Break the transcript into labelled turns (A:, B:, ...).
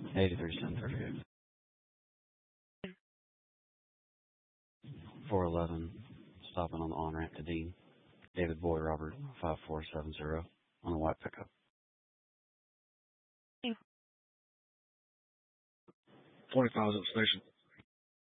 A: 83 1038. 411, stopping on the on-ramp to Dean. David Boy Robert, 5470, on the white pickup.
B: 25 at the station.